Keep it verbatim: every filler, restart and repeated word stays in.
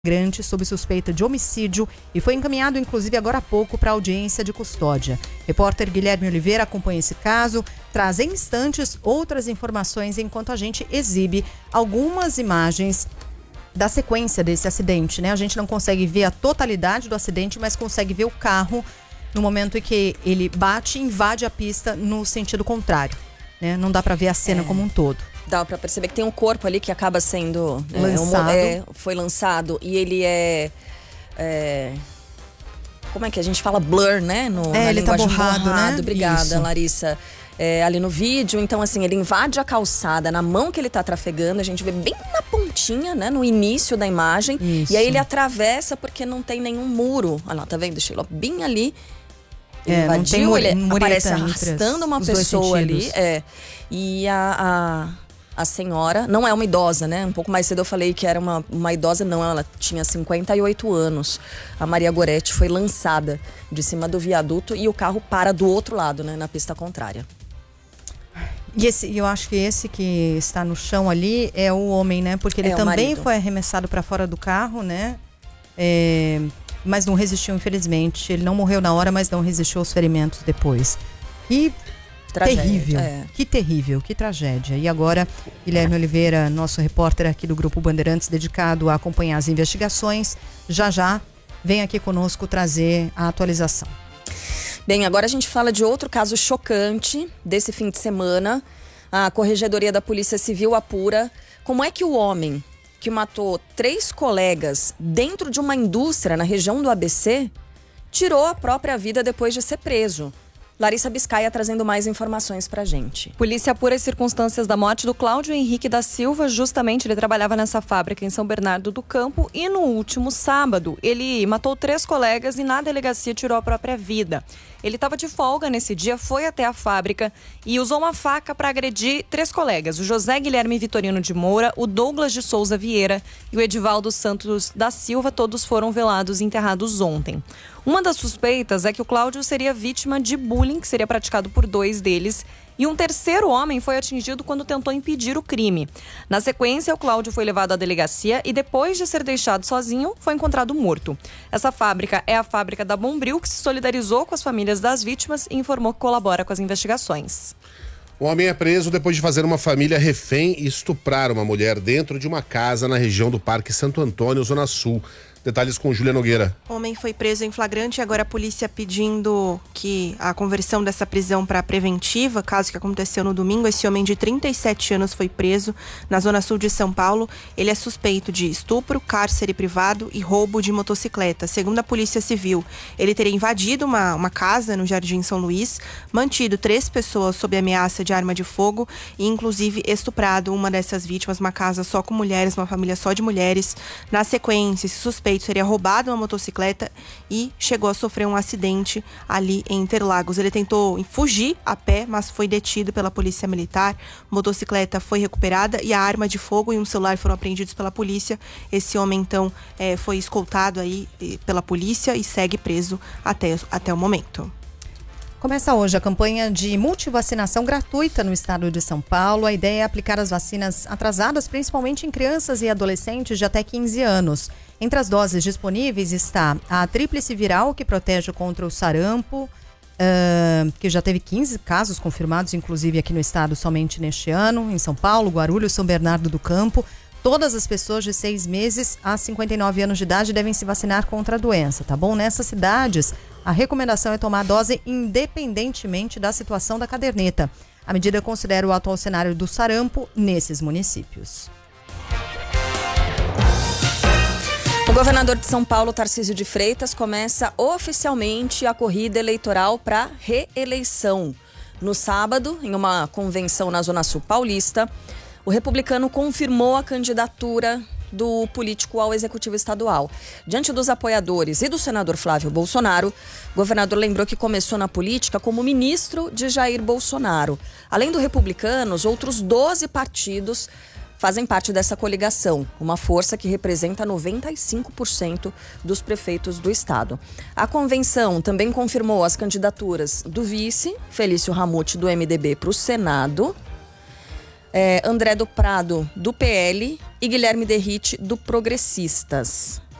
flagrante sob suspeita de homicídio e foi encaminhado inclusive agora há pouco para audiência de custódia. Repórter Guilherme Oliveira acompanha esse caso, traz em instantes outras informações enquanto a gente exibe algumas imagens da sequência desse acidente, né? A gente não consegue ver a totalidade do acidente, mas consegue ver o carro no momento em que ele bate e invade a pista no sentido contrário, né? Não dá para ver a cena é. como um todo. Dá pra perceber que tem um corpo ali que acaba sendo lançado. É, é, foi lançado e ele é, é como é que a gente fala? Blur, né? No, é, na ele tá borrado, borrado, né? Obrigada, Isso. Larissa. É, ali no vídeo, então assim, ele invade a calçada na mão que ele tá trafegando, a gente vê bem na pontinha, né? No início da imagem. Isso. E aí ele atravessa porque não tem nenhum muro. Olha lá, tá vendo, Sheila? Bem ali. Ele é, invadiu, não ele tem aparece arrastando uma pessoa ali. É, e a... a A senhora, não é uma idosa, né? Um pouco mais cedo eu falei que era uma, uma idosa, não, ela tinha cinquenta e oito anos. A Maria Goretti foi lançada de cima do viaduto e o carro para do outro lado, né? Na pista contrária. E esse, eu acho que esse que está no chão ali é o homem, né? Porque ele é também foi arremessado para fora do carro, né? É, mas não resistiu, infelizmente. Ele não morreu na hora, mas não resistiu aos ferimentos depois. E... Tragédia, terrível, é. que terrível, que tragédia. E agora, Guilherme Oliveira, nosso repórter aqui do Grupo Bandeirantes, dedicado a acompanhar as investigações, já já vem aqui conosco trazer a atualização. Bem, agora a gente fala de outro caso chocante desse fim de semana. A Corregedoria da Polícia Civil apura como é que o homem que matou três colegas dentro de uma indústria na região do A B C tirou a própria vida depois de ser preso. Larissa Biscaia trazendo mais informações pra gente. Polícia apura as circunstâncias da morte do Cláudio Henrique da Silva. Justamente ele trabalhava nessa fábrica em São Bernardo do Campo e no último sábado ele matou três colegas e na delegacia tirou a própria vida. Ele estava de folga nesse dia, foi até a fábrica e usou uma faca para agredir três colegas. O José Guilherme Vitorino de Moura, o Douglas de Souza Vieira e o Edivaldo Santos da Silva. Todos foram velados e enterrados ontem. Uma das suspeitas é que o Cláudio seria vítima de bullying, que seria praticado por dois deles. E um terceiro homem foi atingido quando tentou impedir o crime. Na sequência, o Cláudio foi levado à delegacia e depois de ser deixado sozinho, foi encontrado morto. Essa fábrica é a fábrica da Bombril, que se solidarizou com as famílias das vítimas e informou que colabora com as investigações. O homem é preso depois de fazer uma família refém e estuprar uma mulher dentro de uma casa na região do Parque Santo Antônio, Zona Sul. Detalhes com Júlia Nogueira. O homem foi preso em flagrante e agora a polícia pedindo que a conversão dessa prisão para preventiva, caso que aconteceu no domingo. Esse homem de trinta e sete anos foi preso na Zona Sul de São Paulo. Ele é suspeito de estupro, cárcere privado e roubo de motocicleta. Segundo a Polícia Civil, ele teria invadido uma, uma casa no Jardim São Luís, mantido três pessoas sob ameaça de arma de fogo e inclusive estuprado uma dessas vítimas, uma casa só com mulheres, uma família só de mulheres. Na sequência, esse suspeito teria roubado uma motocicleta e chegou a sofrer um acidente ali em Interlagos. Ele tentou fugir a pé, mas foi detido pela polícia militar. A motocicleta foi recuperada e a arma de fogo e um celular foram apreendidos pela polícia. Esse homem, então, é, foi escoltado aí pela polícia e segue preso até, até o momento. Começa hoje a campanha de multivacinação gratuita no estado de São Paulo. A ideia é aplicar as vacinas atrasadas, principalmente em crianças e adolescentes de até quinze anos. Entre as doses disponíveis está a tríplice viral, que protege contra o sarampo, uh, que já teve quinze casos confirmados, inclusive aqui no estado, somente neste ano, em São Paulo, Guarulhos, São Bernardo do Campo. Todas as pessoas de seis meses a cinquenta e nove anos de idade devem se vacinar contra a doença, tá bom? Nessas cidades, a recomendação é tomar a dose independentemente da situação da caderneta. A medida considera o atual cenário do sarampo nesses municípios. O governador de São Paulo, Tarcísio de Freitas, começa oficialmente a corrida eleitoral para reeleição. No sábado, em uma convenção na Zona Sul Paulista, o republicano confirmou a candidatura do político ao executivo estadual. Diante dos apoiadores e do senador Flávio Bolsonaro, o governador lembrou que começou na política como ministro de Jair Bolsonaro. Além do Republicanos, outros doze partidos fazem parte dessa coligação, uma força que representa noventa e cinco por cento dos prefeitos do estado. A convenção também confirmou as candidaturas do vice, Felício Ramute, do M D B, para o Senado, é, André do Prado, do P L, e Guilherme Derrite, do Progressistas.